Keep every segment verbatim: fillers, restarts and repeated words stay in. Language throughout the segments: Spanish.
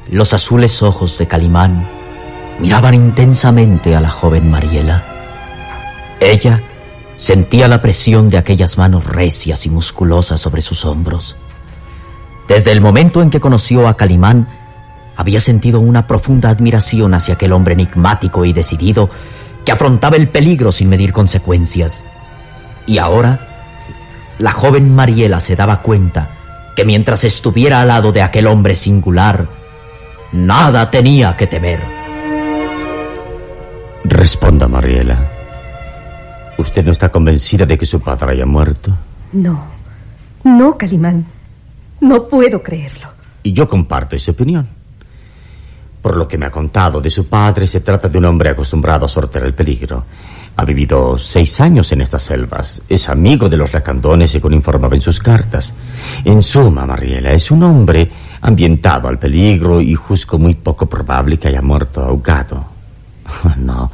Los azules ojos de Calimán miraban intensamente a la joven Mariela. Ella sentía la presión de aquellas manos recias y musculosas sobre sus hombros. Desde el momento en que conoció a Calimán, había sentido una profunda admiración hacia aquel hombre enigmático y decidido que afrontaba el peligro sin medir consecuencias. Y ahora, la joven Mariela se daba cuenta que mientras estuviera al lado de aquel hombre singular, nada tenía que temer. Responda, Mariela. ¿Usted no está convencida de que su padre haya muerto? No, no, Calimán. No puedo creerlo. Y yo comparto esa opinión. Por lo que me ha contado de su padre, se trata de un hombre acostumbrado a sortear el peligro. Ha vivido seis años en estas selvas. Es amigo de los lacandones, según informaba en sus cartas. En suma, Mariela, es un hombre ambientado al peligro y juzgo muy poco probable que haya muerto ahogado. No.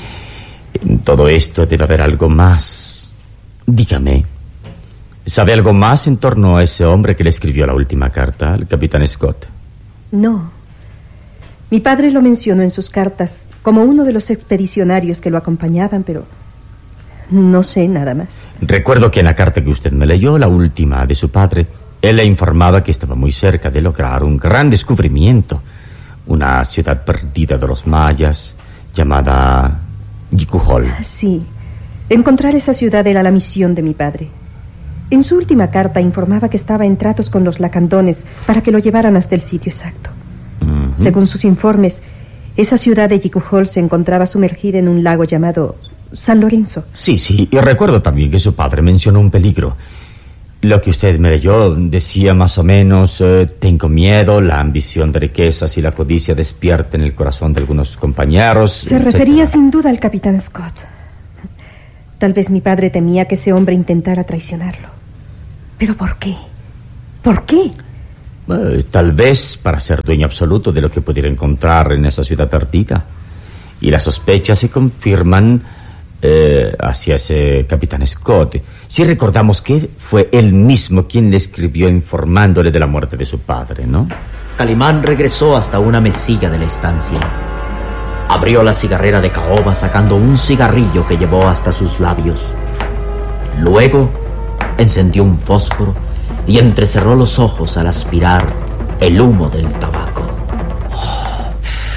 En todo esto debe haber algo más. Dígame, ¿sabe algo más en torno a ese hombre que le escribió la última carta, al capitán Scott? No. Mi padre lo mencionó en sus cartas como uno de los expedicionarios que lo acompañaban, pero no sé nada más. Recuerdo que en la carta que usted me leyó, la última de su padre, él le informaba que estaba muy cerca de lograr un gran descubrimiento. Una ciudad perdida de los mayas, llamada Yikuhol. Sí, encontrar esa ciudad era la misión de mi padre. En su última carta informaba que estaba en tratos con los lacandones para que lo llevaran hasta el sitio exacto. Uh-huh. Según sus informes, esa ciudad de Yikuhol se encontraba sumergida en un lago llamado San Lorenzo. Sí, sí, y recuerdo también que su padre mencionó un peligro. Lo que usted me leyó decía más o menos, eh, tengo miedo, la ambición de riquezas y la codicia despierta en el corazón de algunos compañeros. Se etcétera. Refería sin duda al capitán Scott. Tal vez mi padre temía que ese hombre intentara traicionarlo. ¿Pero por qué? ¿Por qué? Eh, tal vez para ser dueño absoluto de lo que pudiera encontrar en esa ciudad perdida. Y las sospechas se confirman eh, hacia ese capitán Scott. Si recordamos que fue él mismo quien le escribió informándole de la muerte de su padre, ¿no? Calimán regresó hasta una mesilla de la estancia. Abrió la cigarrera de caoba sacando un cigarrillo que llevó hasta sus labios. Luego encendió un fósforo y entrecerró los ojos al aspirar el humo del tabaco. Oh.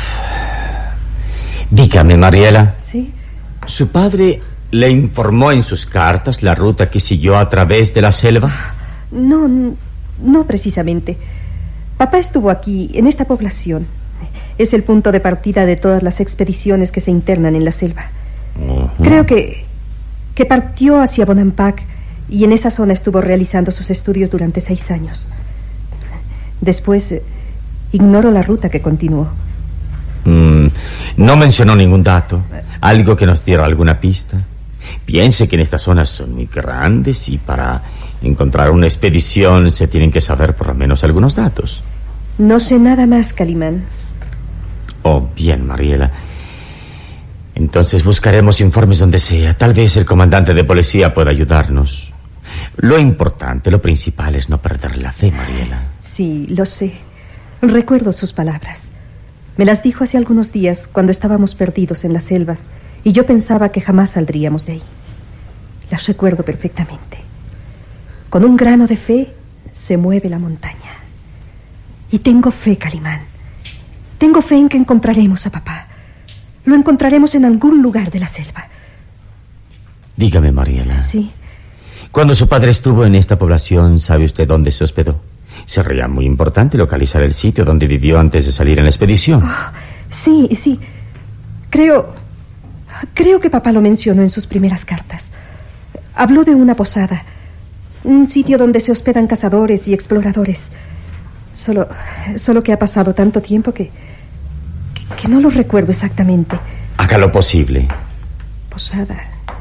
Dígame, Mariela. ¿Sí? ¿Su padre le informó en sus cartas la ruta que siguió a través de la selva? No, no precisamente. Papá estuvo aquí, en esta población. Es el punto de partida de todas las expediciones que se internan en la selva. Uh-huh. Creo que, que partió hacia Bonampak y en esa zona estuvo realizando sus estudios durante seis años. Después, eh, ignoro la ruta que continuó. Mm, no mencionó ningún dato, algo que nos diera alguna pista. Piense que en estas zonas son muy grandes y para encontrar una expedición se tienen que saber por lo menos algunos datos. No sé nada más, Calimán. Oh, bien, Mariela. Entonces buscaremos informes donde sea. Tal vez el comandante de policía pueda ayudarnos. Lo importante, lo principal es no perder la fe, Mariela. Sí, lo sé. Recuerdo sus palabras. Me las dijo hace algunos días cuando estábamos perdidos en las selvas y yo pensaba que jamás saldríamos de ahí. Las recuerdo perfectamente. Con un grano de fe se mueve la montaña. Y tengo fe, Calimán. Tengo fe en que encontraremos a papá. Lo encontraremos en algún lugar de la selva. Dígame, Mariela. Sí. Cuando su padre estuvo en esta población, ¿sabe usted dónde se hospedó? Sería muy importante localizar el sitio donde vivió antes de salir en la expedición. Oh, sí, sí. Creo... Creo que papá lo mencionó en sus primeras cartas. Habló de una posada. Un sitio donde se hospedan cazadores y exploradores. Solo... Solo que ha pasado tanto tiempo que... Que, que no lo recuerdo exactamente. Haga lo posible. Posada...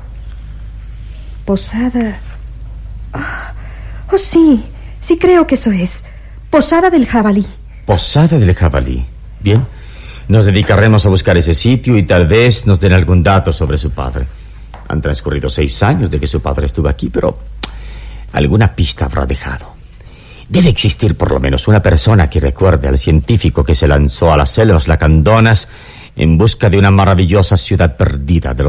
Posada... Oh, oh, sí... Sí, creo que eso es. Posada del Jabalí. Posada del Jabalí. Bien. Nos dedicaremos a buscar ese sitio y tal vez nos den algún dato sobre su padre. Han transcurrido seis años de que su padre estuvo aquí, pero alguna pista habrá dejado. Debe existir por lo menos una persona que recuerde al científico que se lanzó a las selvas lacandonas en busca de una maravillosa ciudad perdida de los